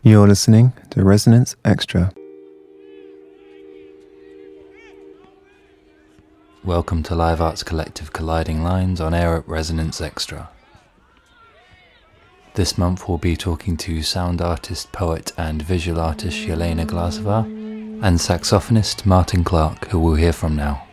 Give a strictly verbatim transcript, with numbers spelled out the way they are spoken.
You're listening to Resonance Extra. Welcome to Live Arts Collective Colliding Lines on air at Resonance Extra. This month we'll be talking to sound artist, poet and visual artist Yelena Glazova and saxophonist Martin Clark, who we'll hear from now.